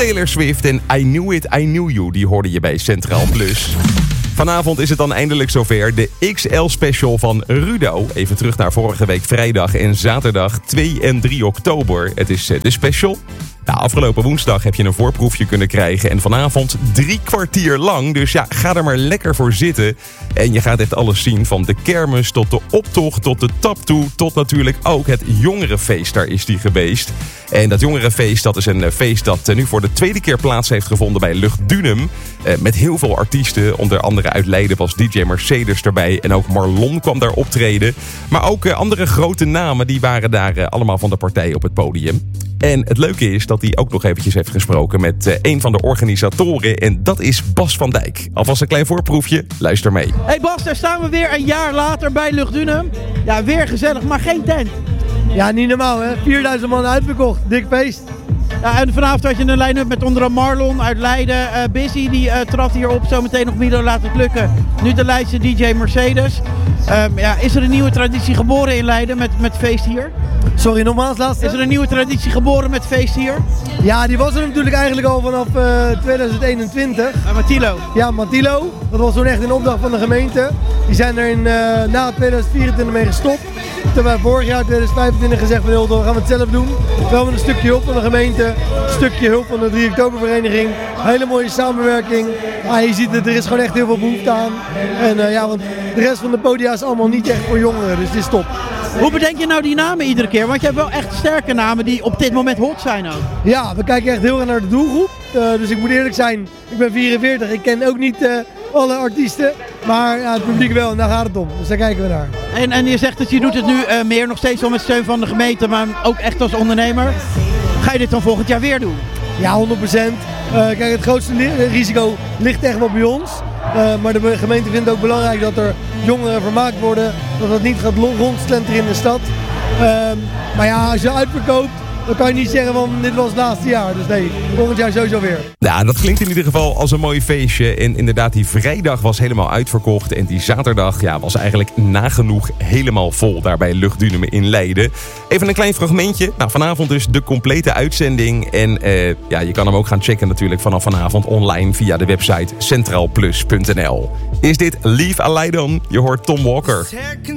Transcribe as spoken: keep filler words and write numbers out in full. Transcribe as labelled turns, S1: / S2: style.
S1: Taylor Swift en I Knew It, I Knew You, die hoorde je bij Centraal Plus. Vanavond is het dan eindelijk zover, de X L-special van Rudo. Even terug naar vorige week vrijdag en zaterdag twee en drie oktober. Het is de special. Nou, afgelopen woensdag heb je een voorproefje kunnen krijgen en vanavond drie kwartier lang. Dus ja, ga er maar lekker voor zitten. En je gaat echt alles zien, van de kermis tot de optocht, tot de tap toe, tot natuurlijk ook het jongerenfeest. Daar is die geweest. En dat jongerenfeest, dat is een feest dat nu voor de tweede keer plaats heeft gevonden bij Luchtdunum. Met heel veel artiesten, onder andere uit Leiden was D J Mercedes erbij. En ook Marlon kwam daar optreden. Maar ook andere grote namen, die waren daar allemaal van de partij op het podium. En het leuke is dat hij ook nog eventjes heeft gesproken met uh, een van de organisatoren. En dat is Bas van Dijk. Alvast een klein voorproefje, luister mee.
S2: Hey Bas, daar staan we weer een jaar later bij Luchtdunum. Ja, weer gezellig, maar geen tent.
S3: Ja, niet normaal hè. vierduizend man uitverkocht. Dik feest.
S2: Ja, en vanavond had je een line-up met onder andere Marlon uit Leiden. Uh, Busy, die uh, trad hier op. Zometeen nog Milo, laat het lukken. Nu de Leidse D J Mercedes. Um, ja, is er een nieuwe traditie geboren in Leiden met, met feest hier?
S3: Sorry, nogmaals, laatste.
S2: Is er een nieuwe traditie geboren met feest hier?
S3: Ja, die was er natuurlijk eigenlijk al vanaf uh, tweeduizend eenentwintig.
S2: Uh, Matilo.
S3: Ja, Matilo. Dat was toen echt een opdracht van de gemeente. Die zijn er in, uh, na tweeduizend vierentwintig mee gestopt. Toen wij vorig jaar tweeduizend vijfentwintig gezegd van heel, dan gaan we het zelf doen. We hebben een stukje hulp van de gemeente, een stukje hulp van de drie oktobervereniging. Hele mooie samenwerking. Ah, je ziet dat er is gewoon echt heel veel behoefte aan. En uh, ja, want de rest van de podia is allemaal niet echt voor jongeren, dus het is top.
S2: Hoe bedenk je nou die namen iedere keer? Want je hebt wel echt sterke namen die op dit moment hot zijn ook.
S3: Ja, we kijken echt heel erg naar de doelgroep. Uh, dus ik moet eerlijk zijn, ik ben vierenveertig, ik ken ook niet uh, alle artiesten. Maar ja, het publiek wel en daar gaat het om. Dus daar kijken we naar.
S2: En, en je zegt dat je doet het nu uh, meer nog steeds wel met steun van de gemeente, maar ook echt als ondernemer. Ga je dit dan volgend jaar weer doen?
S3: Ja, honderd procent. Uh, kijk, het grootste li- risico ligt echt wel bij ons. Uh, maar de gemeente vindt het ook belangrijk dat er jongeren vermaakt worden. Dat het niet gaat rondslenteren in de stad. Uh, maar ja, als je uitverkoopt, dan kan je niet zeggen van dit was het laatste jaar. Dus nee, volgend jaar sowieso weer.
S1: Ja, dat klinkt in ieder geval als een mooi feestje. En inderdaad, die vrijdag was helemaal uitverkocht. En die zaterdag ja, was eigenlijk nagenoeg helemaal vol daar bij Luchtdunum in Leiden. Even een klein fragmentje. Nou, vanavond dus de complete uitzending. En uh, ja, je kan hem ook gaan checken natuurlijk vanaf vanavond online via de website centraalplus punt n l. Is dit Leave a Light On? Je hoort Tom Walker.